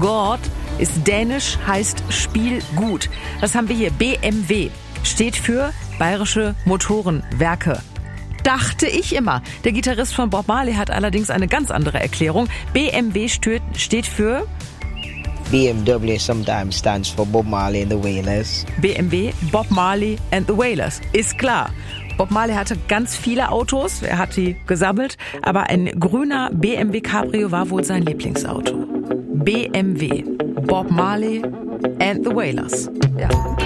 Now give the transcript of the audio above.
God ist dänisch, heißt Spiel gut. Das haben wir hier. BMW steht für Bayerische Motorenwerke. Dachte ich immer. Der Gitarrist von Bob Marley hat allerdings eine ganz andere Erklärung. BMW steht für... BMW sometimes stands for Bob Marley and the Wailers. BMW, Bob Marley and the Wailers. Ist klar. Bob Marley hatte ganz viele Autos, er hat die gesammelt, aber ein grüner BMW Cabrio war wohl sein Lieblingsauto. BMW, Bob Marley and the Wailers. Ja.